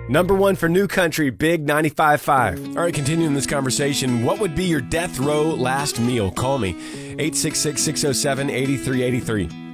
Number one for New Country, Big 95.5. All right, continuing this conversation, what would be your death row last meal? Call me, 866-607-8383.